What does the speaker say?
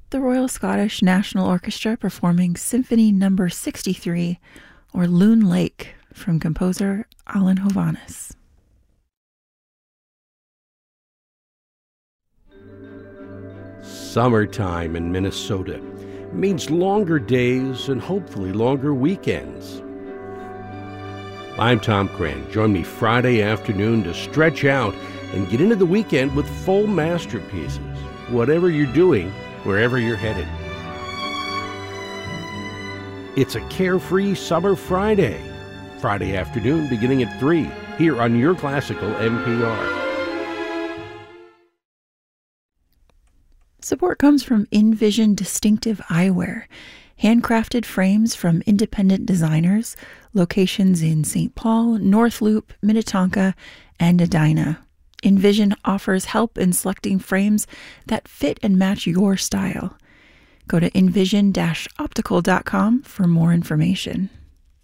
the Royal Scottish National Orchestra performing Symphony No. 63, or Loon Lake, from composer Alan Hovhaness. Summertime in Minnesota means longer days and hopefully longer weekends. I'm Tom Cran. Join me Friday afternoon to stretch out and get into the weekend with full masterpieces, whatever you're doing, wherever you're headed. It's a carefree summer Friday. Friday afternoon beginning at 3 here on Your Classical NPR. Support comes from InVision Distinctive Eyewear, handcrafted frames from independent designers, locations in St. Paul, North Loop, Minnetonka, and Edina. InVision offers help in selecting frames that fit and match your style. Go to envision-optical.com for more information.